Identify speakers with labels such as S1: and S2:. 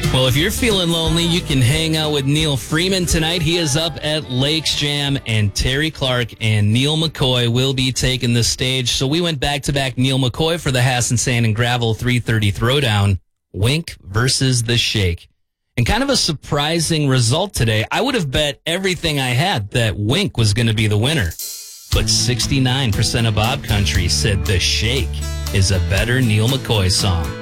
S1: Well, if you're feeling lonely, you can hang out with Neil Freeman tonight. He is up at Lakes Jam, and Terry Clark and Neil McCoy will be taking the stage. So we went back-to-back Neil McCoy for the Hassan Sand and Gravel 330 Throwdown. Wink versus The Shake. And kind of a surprising result today. I would have bet everything I had that Wink was going to be the winner. But 69% of Bob Country said The Shake is a better Neil McCoy song.